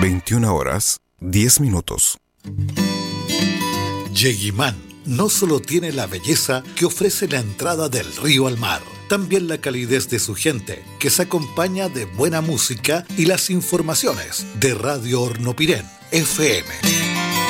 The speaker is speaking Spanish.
21:10. Yeguimán no solo tiene la belleza que ofrece la entrada del río al mar, también la calidez de su gente, que se acompaña de buena música y las informaciones de Radio Hornopirén, FM.